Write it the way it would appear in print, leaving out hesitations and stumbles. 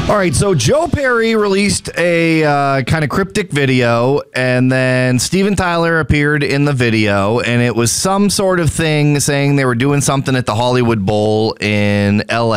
All right, so Joe Perry released a kind of cryptic video, and then Steven Tyler appeared in the video, and it was some sort of thing saying they were doing something at the Hollywood Bowl in LA.